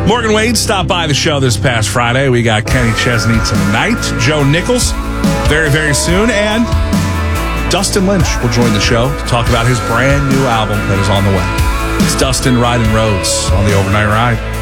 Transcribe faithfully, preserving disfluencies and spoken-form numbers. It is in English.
Morgan Wade stopped by the show this past Friday. We got Kenny Chesney tonight, Joe Nichols very, very soon, and Dustin Lynch will join the show to talk about his brand new album that is on the way. It's Dustin riding roads on the Overnight Ride.